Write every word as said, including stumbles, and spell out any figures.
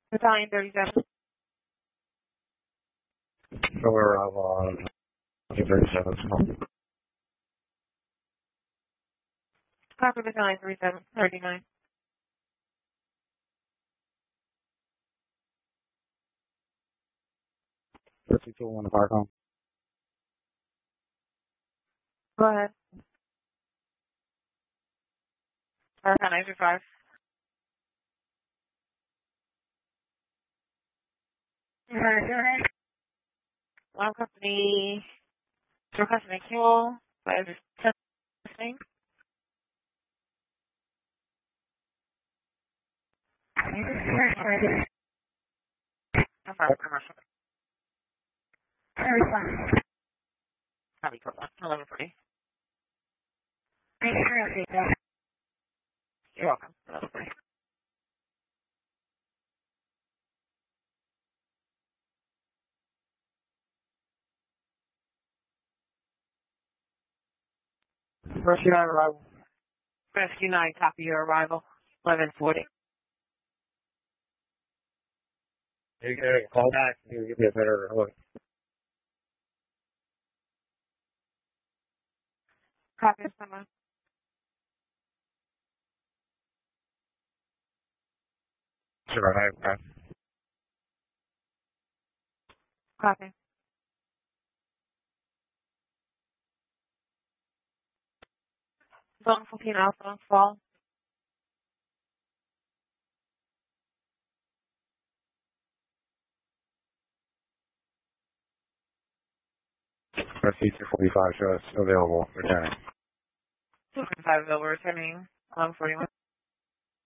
Battalion thirty-seven. So we're on uh, thirty-seven. Copy Battalion thirty-seven, thirty-nine. fifty-two on the park home. Go ahead. American ninety-five. One company requesting a fuel by testing. I'm sorry, commercial. Copy, eleven forty. You're welcome. eleven forty. Rescue nine arrival. Rescue nine, copy your arrival. eleven forty. You can call back. You can give me a better look. Copy someone. Sure, I, I Copy. Zone fourteen Alpha, fall. Rescue two forty-five shows available. Returning. two forty-five available, returning eleven forty-one.